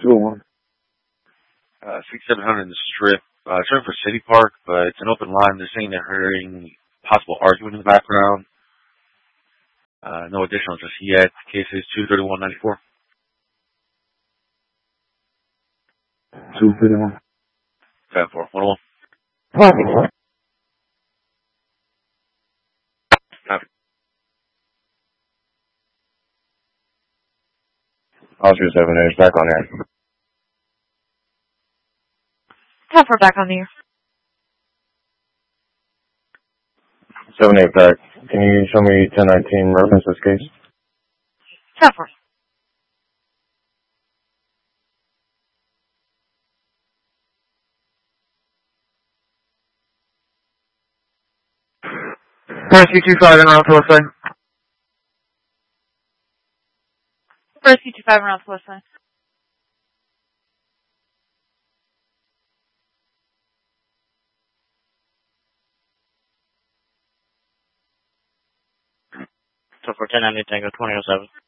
201. 6700 in the strip. It's running for City Park, but it's an open line. They're saying they're hearing possible argument in the background. No additional just yet. Case is 23194. 251. 101. Copy. Officer 7A, back on air. 10-4 back on the air. 7A, back. Can you show me 1019 reference this case? 10-4. Rescue 25 en route to west side. Rescue 25 around to west side. So for 1090 Tango 2007.